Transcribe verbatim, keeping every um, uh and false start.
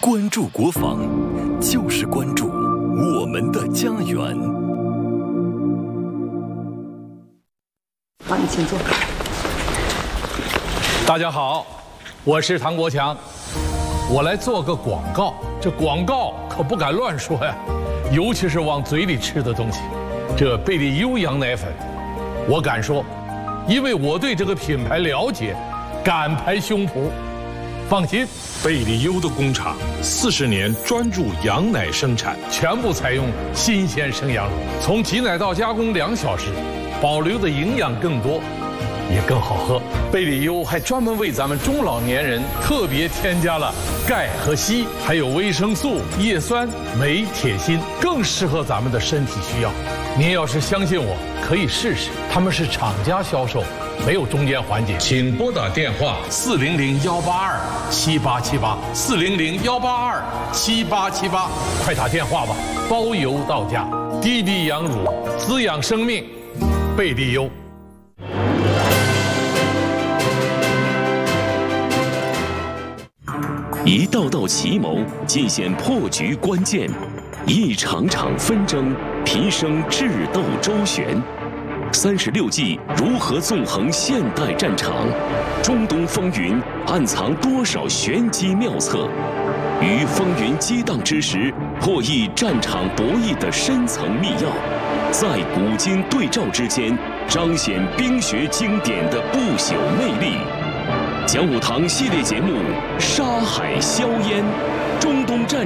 关注国防，就是关注我们的家园。 好，你请坐。 大家好，我是唐国强，我来做个广告。这广告可不敢乱说呀，尤其是往嘴里吃的东西。这贝利优羊奶粉，我敢说，因为我对这个品牌了解，敢拍胸脯。放心， 贝利优的工厂四十年专注羊奶生产， 全部采用新鲜生羊乳，从挤奶到加工两小时，保留的营养更多，也更好喝。贝利优还专门为咱们中老年人特别添加了钙和硒，还有维生素、叶酸、镁、铁、锌，更适合咱们的身体需要。您要是相信我，可以试试，他们是厂家销售，没有中间环节。请拨打电话四零零幺八二七八七八四零零幺八二七八七八，快打电话吧，包邮到家。滴滴羊乳，滋养生命，贝利优。 一道道奇谋尽显破局关键，一场场纷争提升智斗周旋。三十六计如何纵横现代战场？中东风云暗藏多少玄机妙策？于风云激荡之时，破译战场博弈的深层秘要，在古今对照之间，彰显兵学经典的不朽魅力。讲武堂系列节目《沙海硝烟》，中东战